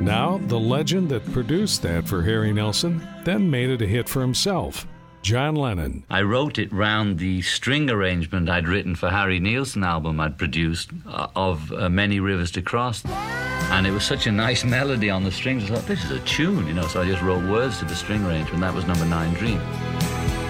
Now, the legend that produced that for Harry Nilsson then made it a hit for himself, John Lennon. I wrote it round the string arrangement I'd written for Harry Nilsson album I'd produced of Many Rivers to Cross. And it was such a nice melody on the strings. I thought, this is a tune, so I just wrote words to the string arrangement. That was number 9, Dream.